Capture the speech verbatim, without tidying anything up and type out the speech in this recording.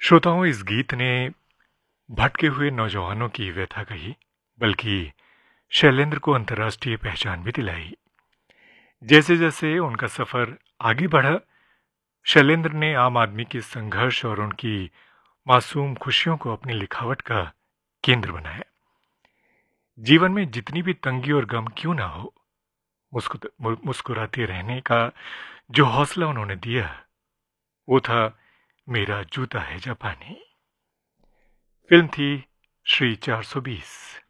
श्रोताओं, इस गीत ने भटके हुए नौजवानों की व्यथा कही, बल्कि शैलेंद्र को अंतर्राष्ट्रीय पहचान भी दिलाई। जैसे जैसे उनका सफर आगे बढ़ा, शैलेंद्र ने आम आदमी के संघर्ष और उनकी मासूम खुशियों को अपनी लिखावट का केंद्र बनाया। जीवन में जितनी भी तंगी और गम क्यों ना हो, मुस्कुत- मुस्कुराते रहने का जो हौसला उन्होंने दिया, वो था मेरा जूता है जापानी। फिल्म थी श्री चार सौ बीस।